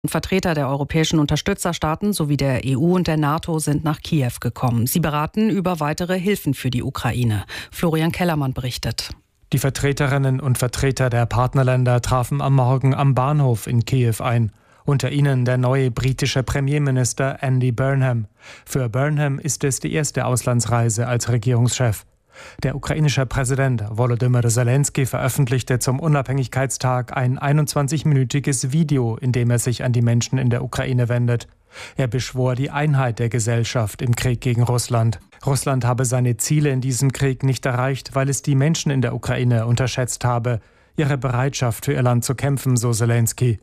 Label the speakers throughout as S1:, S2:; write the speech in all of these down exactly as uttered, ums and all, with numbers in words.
S1: Vertreter der europäischen Unterstützerstaaten sowie der E U und der NATO sind nach Kiew gekommen. Sie beraten über weitere Hilfen für die Ukraine. Florian Kellermann berichtet.
S2: Die Vertreterinnen und Vertreter der Partnerländer trafen am Morgen am Bahnhof in Kiew ein. Unter ihnen der neue britische Premierminister Andy Burnham. Für Burnham ist es die erste Auslandsreise als Regierungschef. Der ukrainische Präsident Volodymyr Zelensky veröffentlichte zum Unabhängigkeitstag ein einundzwanzigminütiges Video, in dem er sich an die Menschen in der Ukraine wendet. Er beschwor die Einheit der Gesellschaft im Krieg gegen Russland. Russland habe seine Ziele in diesem Krieg nicht erreicht, weil es die Menschen in der Ukraine unterschätzt habe. Ihre Bereitschaft für ihr Land zu kämpfen, so Zelensky.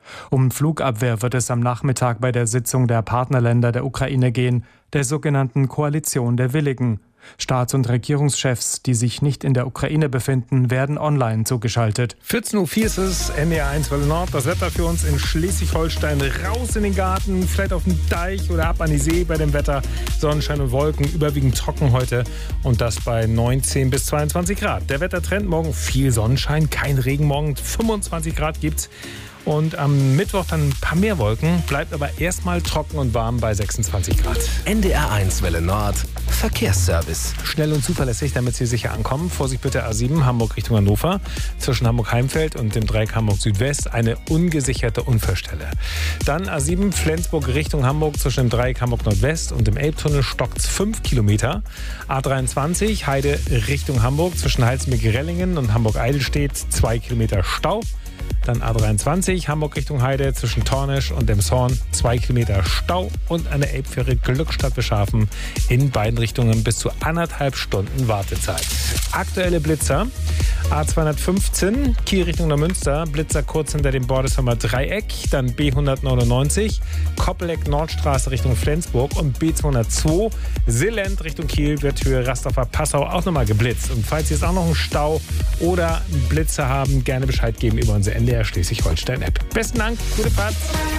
S2: Um Flugabwehr wird es am Nachmittag bei der Sitzung der Partnerländer der Ukraine gehen, der sogenannten Koalition der Willigen. Staats- und Regierungschefs, die sich nicht in der Ukraine befinden, werden online zugeschaltet.
S3: vierzehn Uhr vier ist es, N D R eins Welle Nord. Das Wetter für uns in Schleswig-Holstein. Raus in den Garten, vielleicht auf den Deich oder ab an die See bei dem Wetter. Sonnenschein und Wolken, überwiegend trocken heute. Und das bei neunzehn bis zweiundzwanzig Grad. Der Wettertrend morgen viel Sonnenschein, kein Regen. Morgen fünfundzwanzig Grad gibt's. Und am Mittwoch dann ein paar mehr Wolken, bleibt aber erstmal trocken und warm bei sechsundzwanzig Grad.
S4: N D R eins Welle Nord, Verkehrsservice.
S3: Schnell und zuverlässig, damit Sie sicher ankommen. Vorsicht bitte A sieben, Hamburg Richtung Hannover. Zwischen Hamburg-Heimfeld und dem Dreieck Hamburg-Südwest eine ungesicherte Unfallstelle. Dann A sieben, Flensburg Richtung Hamburg zwischen dem Dreieck Hamburg-Nordwest und dem Elbtunnel stockt's fünf Kilometer. A dreiundzwanzig, Heide Richtung Hamburg zwischen Halsmig-Rellingen und Hamburg-Eidelstedt zwei Kilometer Stau. Dann A dreiundzwanzig, Hamburg Richtung Heide zwischen Tornisch und Emshorn, zwei Kilometer Stau und eine Elbfähre Glückstadt Beschafen in beiden Richtungen bis zu anderthalb Stunden Wartezeit. Aktuelle Blitzer, A zweihundertfünfzehn, Kiel Richtung Neumünster, Blitzer kurz hinter dem Bordesheimer Dreieck, dann B hundertneunundneunzig, Koppeleck Nordstraße Richtung Flensburg und B zweihundertzwei, Sillend Richtung Kiel wird Höhe Rasthofer Passau auch nochmal geblitzt. Und falls Sie jetzt auch noch einen Stau oder einen Blitzer haben, gerne Bescheid geben über unsere N D R Schleswig-Holstein-App. Besten Dank, gute Fahrt.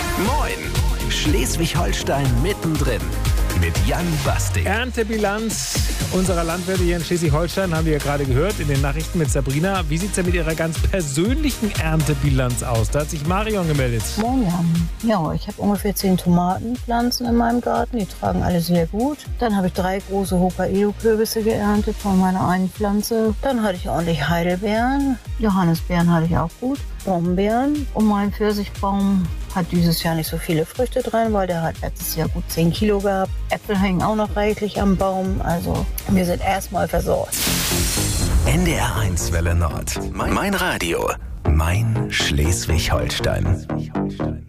S4: Moin, Schleswig-Holstein mittendrin mit Jan Bastik.
S3: Erntebilanz unserer Landwirte hier in Schleswig-Holstein haben wir ja gerade gehört in den Nachrichten mit Sabrina. Wie sieht es denn mit Ihrer ganz persönlichen Erntebilanz aus? Da hat sich Marion gemeldet.
S5: Moin Jan. Ja, ich habe ungefähr zehn Tomatenpflanzen in meinem Garten. Die tragen alle sehr gut. Dann habe ich drei große Hokkaido-Kürbisse geerntet von meiner einen Pflanze. Dann hatte ich ordentlich Heidelbeeren. Johannisbeeren hatte ich auch gut. Brombeeren. Und mein Pfirsichbaum hat dieses Jahr nicht so viele Früchte dran, weil der hat letztes Jahr gut zehn Kilo gehabt. Äpfel hängen auch noch reichlich am Baum. Also wir sind erstmal versorgt.
S4: N D R eins Welle Nord. Mein Radio. Mein Schleswig-Holstein.